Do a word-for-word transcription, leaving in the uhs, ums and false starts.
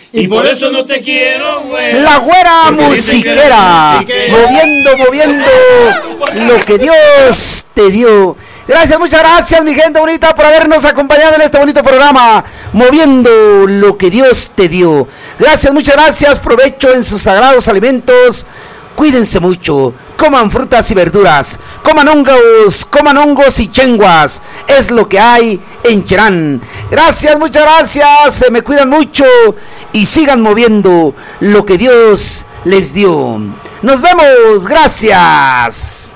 Y por eso no te quiero, güey. La güera musiquera, moviendo, moviendo lo que Dios te dio. Gracias, muchas gracias, mi gente bonita, por habernos acompañado en este bonito programa, moviendo lo que Dios te dio. Gracias, muchas gracias, provecho en sus sagrados alimentos. Cuídense mucho, coman frutas y verduras, coman hongos, coman hongos y chenguas, es lo que hay en Cherán. Gracias, muchas gracias, se me cuidan mucho y sigan moviendo lo que Dios les dio. Nos vemos, gracias.